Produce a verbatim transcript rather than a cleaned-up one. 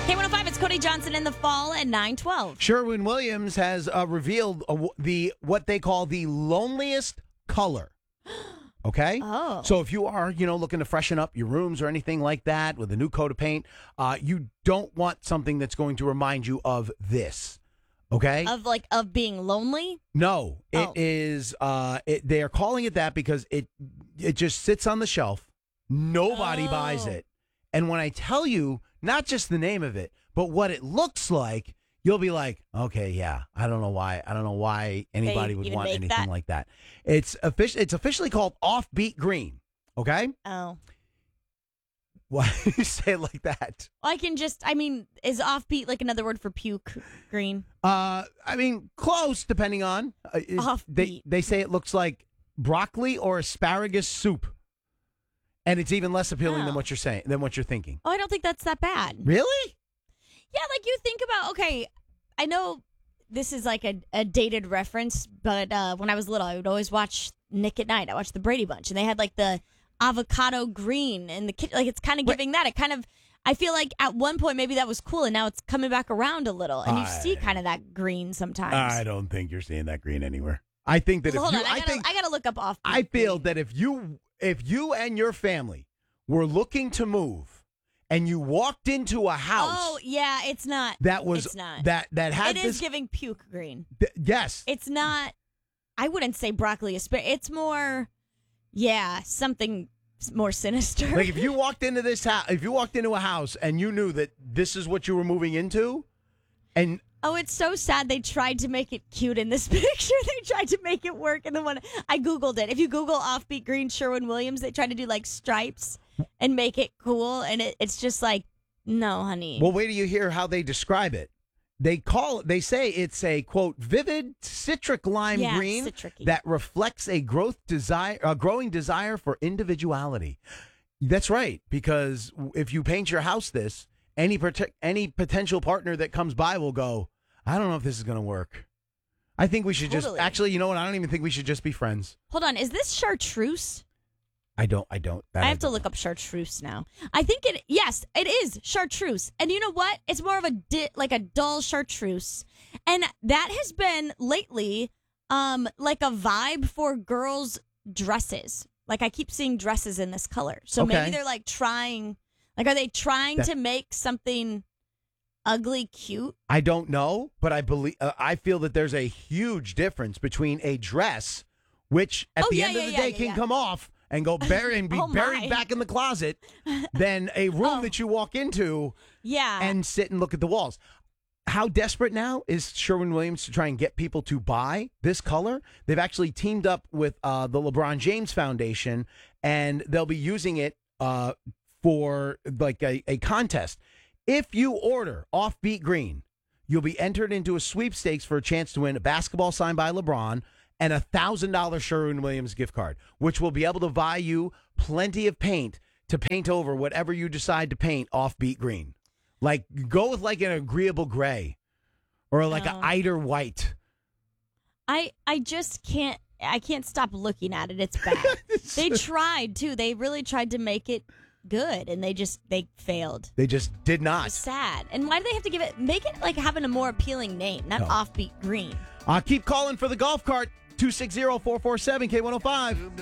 K one oh five, it's Cody Johnson in the fall at nine twelve. Sherwin-Williams has uh, revealed uh, w- the what they call the loneliest color. Okay? Oh. So if you are, you know, looking to freshen up your rooms or anything like that with a new coat of paint, uh, you don't want something that's going to remind you of this. Okay? Of like, of being lonely? No, it Oh. is. Uh, it, they are calling it that because it it just sits on the shelf. Nobody Oh. buys it. And when I tell you not just the name of it, but what it looks like, you'll be like, okay, yeah, I don't know why. I don't know why anybody would even want make anything that? like that. It's official. It's officially called Offbeat Green. Okay. Oh. Why do you say it like that? I can just, I mean, is offbeat like another word for puke green? Uh, I mean, close, depending on. Uh, is- They, Offbeat. they say it looks like broccoli or asparagus soup. And it's even less appealing than Oh. what you're saying, than what you're thinking. Oh, I don't think that's that bad. Really? Yeah, like you think about, okay, I know this is like a, a dated reference, but uh, when I was little, I would always watch Nick at Night. I watched the Brady Bunch, and they had like the avocado green and the kid, like it's kind of giving that. It kind of, I feel like at one point maybe that was cool, and now it's coming back around a little, and you I- see kind of that green sometimes. I don't think you're seeing that green anywhere. I think that Well, if hold you, on, I, I gotta, think, I gotta look up off. I feel that if you, if you and your family were looking to move, and you walked into a house Oh yeah, it's not. that was It's not. that that had It this, is giving puke green. th- yes, It's not. I wouldn't say broccoli asparagus. It's more, yeah, something s- more sinister. like if you walked into this house, if you walked into a house and you knew that this is what you were moving into, and Oh, it's so sad. They tried to make it cute in this picture. They tried to make it work. And the one I Googled it. If you Google offbeat green Sherwin-Williams, they tried to do like stripes and make it cool. And it, it's just like, no, honey. well, wait till you hear how they describe it. They call it, they say it's a quote vivid citric lime Yeah, green citric-y. that reflects a growth desire, a growing desire for individuality. That's right, because if you paint your house this, any prote- any potential partner that comes by will go, I don't know if this is going to work. I think we should Totally. just actually, you know what? I don't even think we should just be friends. Hold on. Is this chartreuse? I don't. I don't. That I have to don't look know. up chartreuse now. I think it, yes, it is chartreuse. And you know what? It's more of a, di- like a dull chartreuse. And that has been lately, um, like a vibe for girls' dresses. Like I keep seeing dresses in this color. So Okay. maybe they're like trying, like, are they trying That- to make something ugly cute? I don't know, but I believe uh, I feel that there's a huge difference between a dress, which at Oh, the yeah, end yeah, of the yeah, day yeah, can yeah. come off and go bury and be Oh, my. buried back in the closet, than a room Oh. that you walk into Yeah. and sit and look at the walls. How desperate now is Sherwin-Williams to try and get people to buy this color? They've actually teamed up with uh, the LeBron James Foundation, and they'll be using it uh, for like a, a contest. If you order Offbeat Green, you'll be entered into a sweepstakes for a chance to win a basketball signed by LeBron and a one thousand dollars Sherwin-Williams gift card, which will be able to buy you plenty of paint to paint over whatever you decide to paint Offbeat Green. Like, go with like an agreeable gray or like Oh. an eider white. I I just can't I can't stop looking at it. It's bad. They tried too. They really tried to make it good, and they just they failed. They just did not. It's sad. And why do they have to give it make it like having a more appealing name, not No. offbeat green? Uh, keep calling for the golf cart, two six zero, four four seven, K one oh five.